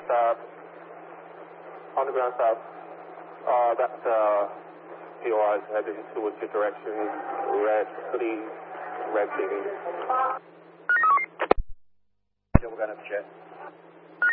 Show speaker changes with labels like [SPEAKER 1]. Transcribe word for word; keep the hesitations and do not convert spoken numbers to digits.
[SPEAKER 1] stop. On the ground stop. Uh, that, uh, P O I is headed towards your direction. Red, please. Red T V.
[SPEAKER 2] Yeah, we're going to have to check.